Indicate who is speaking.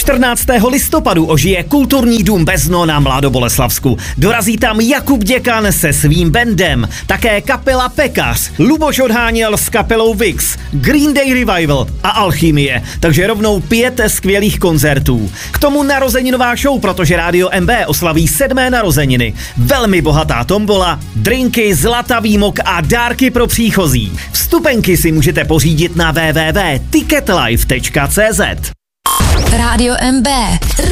Speaker 1: 14. listopadu ožije kulturní dům Bezno na Mladoboleslavsku. Dorazí tam Jakub Děkan se svým bandem, také kapela Pekař, Luboš Odháněl s kapelou Vix, Green Day Revival a Alchymie, takže rovnou 5 skvělých koncertů. K tomu narozeninová show, protože Rádio MB oslaví 7. narozeniny. Velmi bohatá tombola, drinky, zlatavý mok a dárky pro příchozí. Vstupenky si můžete pořídit na www.ticketlife.cz.
Speaker 2: Rádio MB.